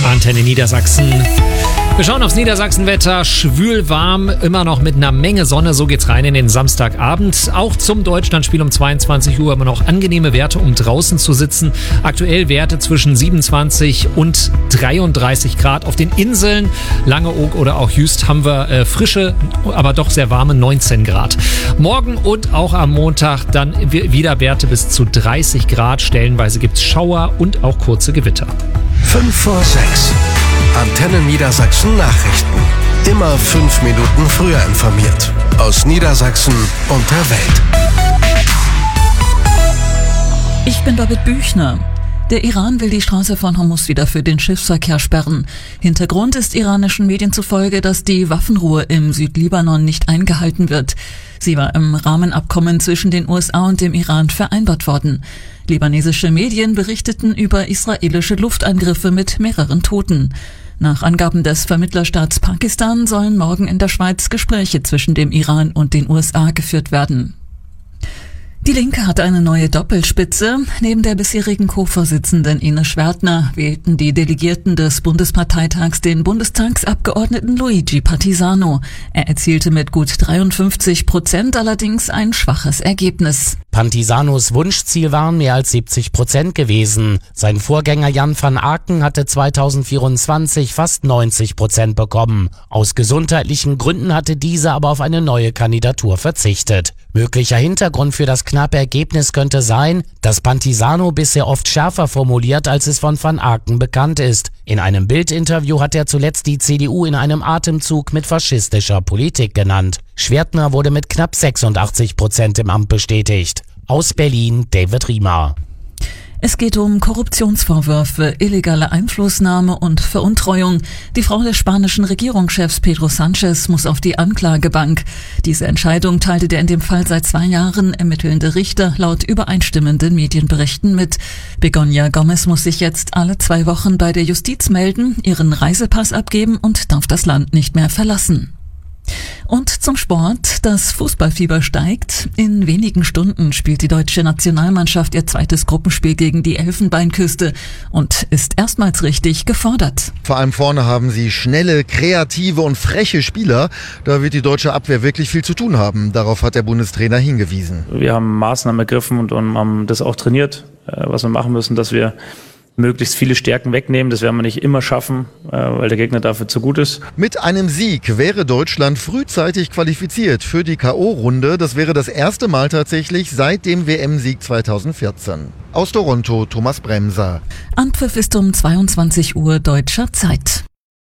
Antenne Niedersachsen. Wir schauen aufs Niedersachsenwetter. Schwül warm, immer noch mit einer Menge Sonne. So geht's rein in den Samstagabend. Auch zum Deutschlandspiel um 22 Uhr immer noch angenehme Werte, um draußen zu sitzen. Aktuell Werte zwischen 27 und 33 Grad. Auf den Inseln Langeoog oder auch Jüst haben wir frische, aber doch sehr warme 19 Grad. Morgen und auch am Montag dann wieder Werte bis zu 30 Grad. Stellenweise gibt's Schauer und auch kurze Gewitter. 5 vor 6. Antenne Niedersachsen Nachrichten. Immer 5 Minuten früher informiert. Aus Niedersachsen und der Welt. Ich bin Babette Büchner. Der Iran will die Straße von Hormuz wieder für den Schiffsverkehr sperren. Hintergrund ist iranischen Medien zufolge, dass die Waffenruhe im Südlibanon nicht eingehalten wird. Sie war im Rahmenabkommen zwischen den USA und dem Iran vereinbart worden. Libanesische Medien berichteten über israelische Luftangriffe mit mehreren Toten. Nach Angaben des Vermittlerstaats Pakistan sollen morgen in der Schweiz Gespräche zwischen dem Iran und den USA geführt werden. Die Linke hat eine neue Doppelspitze. Neben der bisherigen Co-Vorsitzenden Ines Schwertner wählten die Delegierten des Bundesparteitags den Bundestagsabgeordneten Luigi Partisano. Er erzielte mit gut 53% allerdings ein schwaches Ergebnis. Partisanos Wunschziel waren mehr als 70% gewesen. Sein Vorgänger Jan van Aken hatte 2024 fast 90% bekommen. Aus gesundheitlichen Gründen hatte dieser aber auf eine neue Kandidatur verzichtet. Möglicher Hintergrund für das knappe Ergebnis könnte sein, dass Partisano bisher oft schärfer formuliert, als es von van Aken bekannt ist. In einem Bild-Interview hat er zuletzt die CDU in einem Atemzug mit faschistischer Politik genannt. Schwertner wurde mit knapp 86% im Amt bestätigt. Aus Berlin, David Riemer. Es geht um Korruptionsvorwürfe, illegale Einflussnahme und Veruntreuung. Die Frau des spanischen Regierungschefs Pedro Sánchez muss auf die Anklagebank. Diese Entscheidung teilte der in dem Fall seit 2 Jahren ermittelnde Richter laut übereinstimmenden Medienberichten mit. Begoña Gómez muss sich jetzt alle 2 Wochen bei der Justiz melden, ihren Reisepass abgeben und darf das Land nicht mehr verlassen. Und zum Sport. Das Fußballfieber steigt. In wenigen Stunden spielt die deutsche Nationalmannschaft ihr zweites Gruppenspiel gegen die Elfenbeinküste und ist erstmals richtig gefordert. Vor allem vorne haben sie schnelle, kreative und freche Spieler. Da wird die deutsche Abwehr wirklich viel zu tun haben. Darauf hat der Bundestrainer hingewiesen. Wir haben Maßnahmen ergriffen und haben das auch trainiert, was wir machen müssen, dass wir möglichst viele Stärken wegnehmen. Das werden wir nicht immer schaffen, weil der Gegner dafür zu gut ist. Mit einem Sieg wäre Deutschland frühzeitig qualifiziert für die K.O.-Runde. Das wäre das erste Mal tatsächlich seit dem WM-Sieg 2014. Aus Toronto, Thomas Bremser. Anpfiff ist um 22 Uhr deutscher Zeit.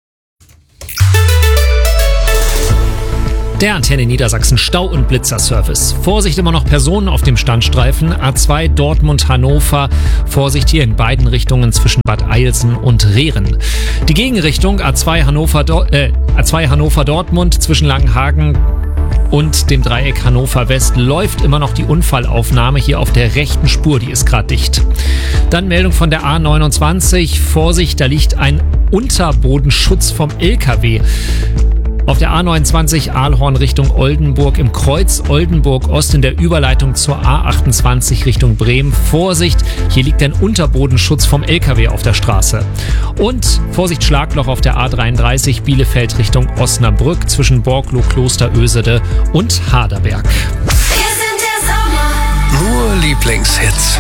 Der Antenne Niedersachsen Stau- und Blitzerservice. Vorsicht, immer noch Personen auf dem Standstreifen. A2 Dortmund-Hannover. Vorsicht hier in beiden Richtungen zwischen Bad Eilsen und Rehren. Die Gegenrichtung A2 Hannover-Dortmund zwischen Langenhagen und dem Dreieck Hannover West läuft immer noch die Unfallaufnahme hier auf der rechten Spur. Die ist gerade dicht. Dann Meldung von der A29. Vorsicht, da liegt ein Unterbodenschutz vom LKW. Auf der A29 Aalhorn Richtung Oldenburg im Kreuz Oldenburg-Ost in der Überleitung zur A28 Richtung Bremen. Vorsicht, hier liegt ein Unterbodenschutz vom LKW auf der Straße. Und Vorsicht, Schlagloch auf der A33 Bielefeld Richtung Osnabrück zwischen Borgloh, Klosterösede und Harderberg. Nur Lieblingshits.